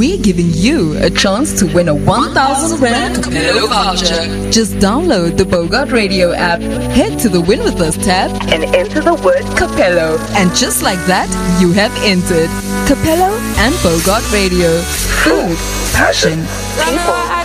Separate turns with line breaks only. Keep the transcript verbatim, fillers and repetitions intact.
we're giving you a chance to win a one thousand Rand Capello voucher. Just download the Bogart Radio app, head to the Win With Us tab, and enter the word Capello. And just like that, you have entered Capello and Bogart Radio. Food, passion, people.